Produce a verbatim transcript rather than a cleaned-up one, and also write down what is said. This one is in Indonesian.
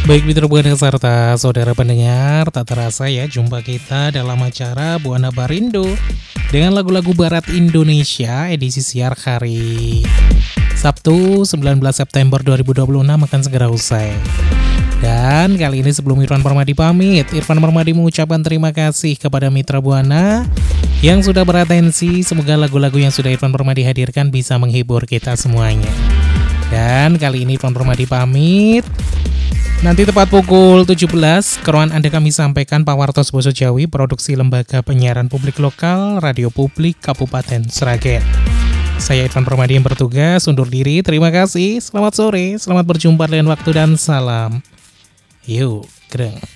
Baik Mitra Buana serta saudara pendengar, tak terasa ya jumpa kita dalam acara Buana Barindo dengan lagu-lagu barat Indonesia edisi siar hari Sabtu sembilan belas September dua ribu dua puluh enam akan segera usai. Dan kali ini sebelum Irfan Permadi pamit, Irfan Permadi mengucapkan terima kasih kepada Mitra Buana yang sudah beratensi. Semoga lagu-lagu yang sudah Irfan Permadi hadirkan bisa menghibur kita semuanya. Dan kali ini Irfan Permadi pamit. Nanti tepat pukul tujuh belas, keruan Anda kami sampaikan Pawartos Boso Jawi, produksi Lembaga Penyiaran Publik Lokal, Radio Publik Kabupaten Sragen. Saya Irfan Permadi yang bertugas undur diri. Terima kasih, selamat sore, selamat berjumpa lain waktu dan salam. Yuk, gereng.